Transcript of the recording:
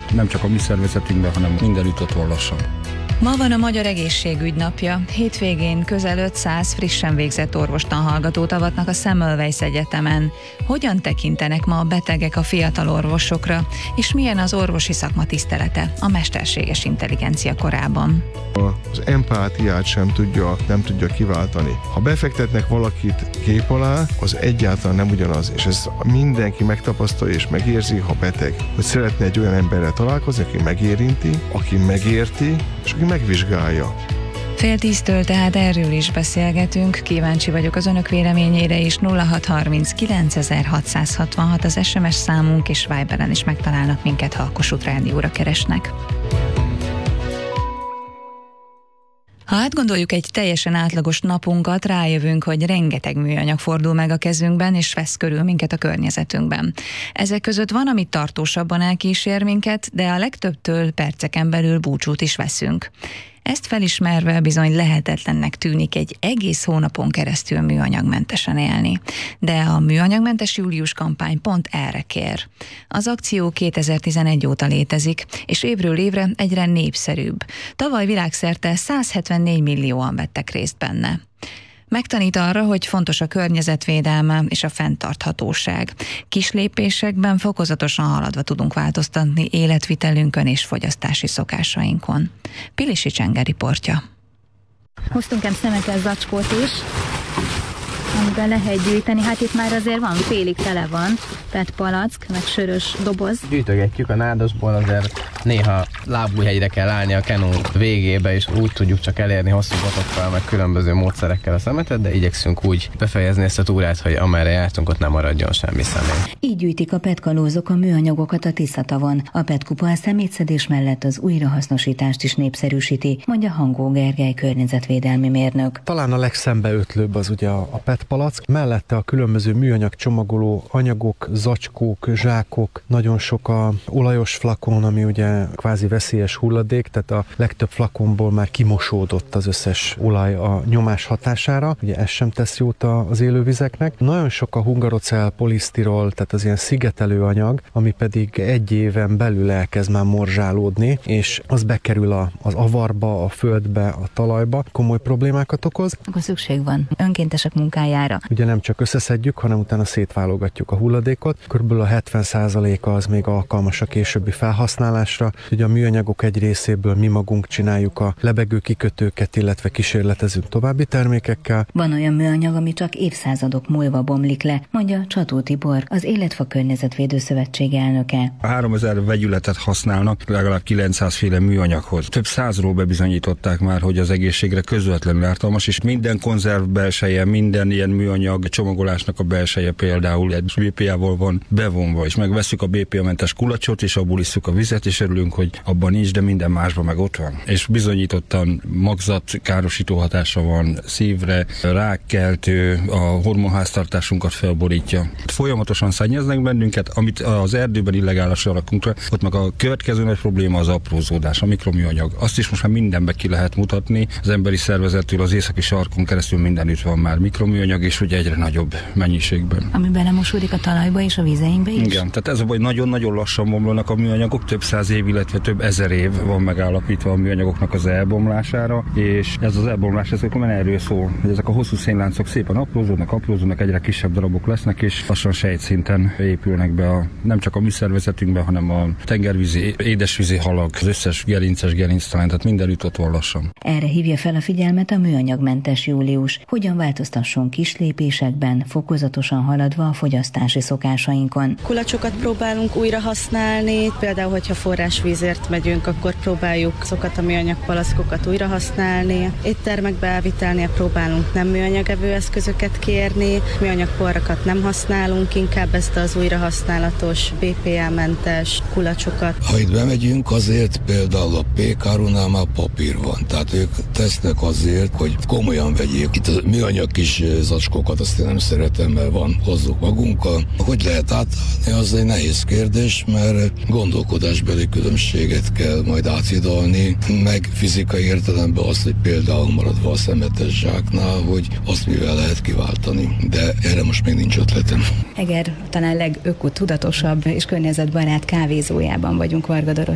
Nem csak a mi szervezetünkben, hanem mindenütt ott van lassan. Ma van a Magyar Egészségügy napja. Hétvégén közel 500 frissen végzett orvostanhallgatót avatnak a Semmelweis Egyetemen. Hogyan tekintenek ma a betegek a fiatal orvosokra, és milyen az orvosi szakma tisztelete a mesterséges intelligencia korában? Az empátiát nem tudja kiváltani. Ha befektetnek valakit kép alá, az egyáltalán nem ugyanaz, és ez mindenki megtapasztalja és megérzi, ha beteg. Hogy szeretne egy olyan emberrel találkozni, aki megérinti, aki megérti, és aki megvizsgálja. 9:30-től tehát erről is beszélgetünk. Kíváncsi vagyok az önök véleményére is. 0630 9666 az SMS számunk, és Viberen is megtalálnak minket, ha a Kossuth Rádióra keresnek. Ha átgondoljuk egy teljesen átlagos napunkat, rájövünk, hogy rengeteg műanyag fordul meg a kezünkben, és vesz körül minket a környezetünkben. Ezek között van, ami tartósabban elkísér minket, de a legtöbbtől perceken belül búcsút is veszünk. Ezt felismerve bizony lehetetlennek tűnik egy egész hónapon keresztül műanyagmentesen élni. De a Műanyagmentes Július kampány pont erre kér. Az akció 2011 óta létezik, és évről évre egyre népszerűbb. Tavaly világszerte 174 millióan vettek részt benne. Megtanít arra, hogy fontos a környezetvédelme és a fenntarthatóság. Kis lépésekben fokozatosan haladva tudunk változtatni életvitelünkön és fogyasztási szokásainkon. Pilisi Csenge riportja. Hoztunk szemetes zacskót is, amiben lehet gyűjteni. Hát itt már azért van, félig tele van, PET palack, meg sörös doboz. Gyűjtögetjük a nádasból, azért néha lábújhegyre kell állni a kenó végébe, és úgy tudjuk csak elérni hosszú botokkal, meg különböző módszerekkel a szemetet, de igyekszünk úgy befejezni ezt a túrát, hogy amerre jártunk, ott nem maradjon semmi személy. Így gyűjtik a PET kalózok a műanyagokat a Tiszatavon. A PET kupa a szemétszedés mellett az újrahasznosítást is népszerűsíti, mondja Hangó Gergely környezetvédelmi mérnök. Talán a legszembeötlőbb az ugye a PET palack, mellette a különböző műanyag csomagoló anyagok, zacskók, zsákok, nagyon sok a olajos flakon, ami ugye kvázi veszélyes hulladék, tehát a legtöbb flakonból már kimosódott az összes olaj a nyomás hatására, ugye ez sem tesz jót az élővizeknek. Nagyon sok a hungarocell, polisztirol, tehát az ilyen szigetelő anyag, ami pedig egy éven belül elkezd már morzsálódni, és az bekerül az avarba, a földbe, a talajba, komoly problémákat okoz. Akkor szükség van önkéntesek munkájára. Ugye nem csak összeszedjük, hanem utána szétválogatjuk a hulladékot. Körülbelül a 70%-a az még alkalmas a későbbi felhasználásra. Ugye a műanyagok egy részéből mi magunk csináljuk a lebegő kikötőket, illetve kísérletezünk további termékekkel. Van olyan műanyag, ami csak évszázadok múlva bomlik le, mondja Csató Tibor, az Életfa Környezetvédő Szövetség elnöke. 3000 vegyületet használnak legalább 900 féle műanyaghoz. Több százról bebizonyították már, hogy az egészségre közvetlenül ártalmas, és minden konzerv belseje, minden ilyen műanyag csomagolásnak a belseje például egy BPA-val van bevonva, és megvesszük a BPA-mentes kulacsot, és abból isszuk a vizet, és örülünk, hogy abban nincs, de minden másban meg ott van. És bizonyítottan magzatkárosító hatása van szívre, rákkeltő, a hormonháztartásunkat felborítja. Folyamatosan szennyeznek bennünket, amit az erdőben illegálisan rakunk le, ott meg a következő nagy probléma az aprózódás, a mikroműanyag. Azt is most már mindenbe ki lehet mutatni. Az emberi szervezettől az északi sarkon keresztül mindenütt van már mikroműanyag, és ugye egyre nagyobb mennyiségben. Ami belemosódik a talajba és a vizeinkbe is? Igen, tehát ez a baj, nagyon-nagyon lassan bomlanak a műanyagok, több száz év, illetve több ezer év van megállapítva a műanyagoknak az elbomlására, és ez az elbomlás, ez erről szól, hogy ezek a hosszú szénláncok szépen aprózódnak, egyre kisebb darabok lesznek, és lassan sejtszinten épülnek be nem csak a mi szervezetünkbe, hanem a tengervízi, édesvízi halak, az összes gerinctalán, tehát mindenütt ott van lassan. Erre hívja fel a figyelmet a Műanyagmentes Július. Hogyan változtasson kis lépésekben, fokozatosan haladva a fogyasztási szokásainkon. Kulacsokat próbálunk újra használni, például, hogyha forrásvízért megyünk, akkor próbáljuk azokat a műanyag palaszkokat újra használni. Éttermekbe elvitelnél próbálunk nem műanyagevő eszközöket kérni, műanyag porrakat nem használunk, inkább ezt az újrahasználatos, BPA-mentes kulacsokat. Ha itt bemegyünk, azért például a PK-nál már papír van, tehát ők tesznek azért, hogy komolyan vegyék. Itt a műanyag kis zacskókat azt én nem szeretem, mert hozzuk magunkkal. Hogy lehet átállni, az egy nehéz kérdés, mert gondolkodásbeli különbséget kell majd áthidalni, meg fizikai értelemben azt, hogy például maradva a szemetes zsáknál, hogy azt mivel lehet kiváltani. De erre most még nincs ötletem. Eger talán legökotudatosabb és környezetbarát kávézójában vagyunk, Varga Dorottya.